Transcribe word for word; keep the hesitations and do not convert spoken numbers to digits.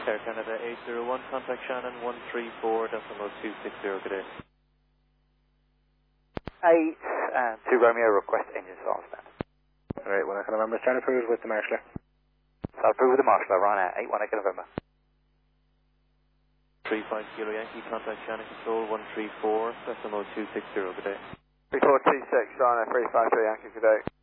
Air Canada eight zero one, contact Shannon one three four decimal two six zero, good day. eight and two Romeo, request engine start stand. Alright, one Echo November, start approved with the Marshaller. Start approved with the Marshaller, run out, eight one Echo November. three five Kilo Yankee, contact Shannon Control one three four decimal two six zero, good day. three four two six, China three five three Yankee, good day.